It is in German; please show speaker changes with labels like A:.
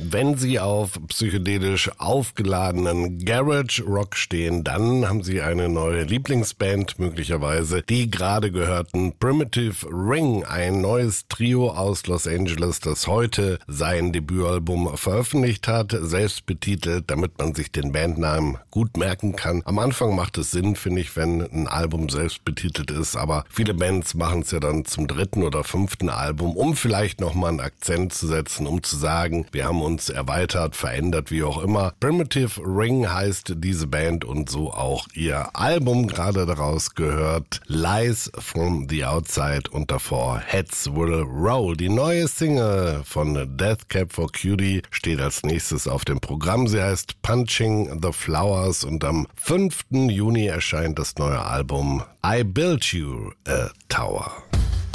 A: Wenn Sie auf psychedelisch aufgeladenen Garage Rock stehen, dann haben Sie eine neue Lieblingsband möglicherweise. Die gerade gehörten Primitive Ring, ein neues Trio aus Los Angeles, das heute sein Debütalbum veröffentlicht hat, selbst betitelt, damit man sich den Bandnamen gut merken kann. Am Anfang macht es Sinn, finde ich, wenn ein Album selbst betitelt ist, aber viele Bands machen es ja dann zum 3. oder 5. Album, um vielleicht nochmal einen Akzent zu setzen, um zu sagen, wir haben uns erweitert, verändert, wie auch immer. Primitive Ring heißt diese Band und so auch ihr Album, gerade daraus gehört Lies from the Outside und davor Heads Will Roll. Die neue Single von Death Cab for Cutie steht als nächstes auf dem Programm. Sie heißt Punching the Flowers und am 5. Juni erscheint das neue Album I Built You a Tower.